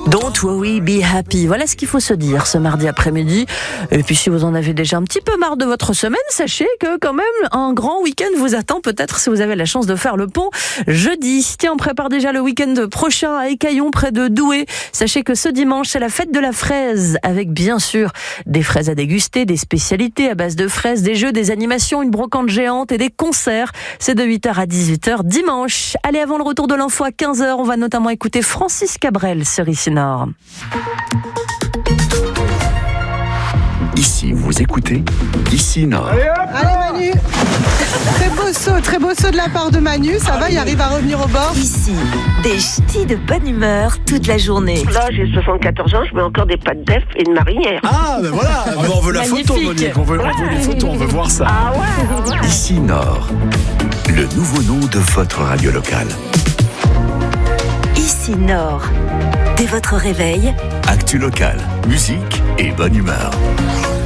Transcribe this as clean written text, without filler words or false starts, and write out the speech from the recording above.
Don't worry, be happy. Voilà ce qu'il faut se dire ce mardi après-midi. Et puis si vous en avez déjà un petit peu marre de votre semaine, sachez que quand même un grand week-end vous attend, peut-être si vous avez la chance de faire le pont jeudi. Tiens, on prépare déjà le week-end prochain à Écaillon près de Douai. Sachez que ce dimanche c'est la fête de la fraise, avec bien sûr des fraises à déguster, des spécialités à base de fraises, des jeux, des animations, une brocante géante et des concerts. C'est de 8h à 18h dimanche. Allez, avant le retour de l'info à 15h, on va notamment écouter Francis Cabrel sur Ici Nord. Ici, vous écoutez Ici Nord. Allez Manu. Très beau saut de la part de Manu. Ça va, il arrive à revenir au bord. Ici, des ch'tis de bonne humeur toute la journée. Là, j'ai 74 ans, je mets encore des pâtes d'œufs et une marinière. Ah, ben voilà. On veut la photo, Monique. On veut les photos, on veut voir ça. Ah ouais. Ici Nord, le nouveau nom de votre radio locale. Ici Nord. Dès votre réveil, Actu locale, musique et bonne humeur.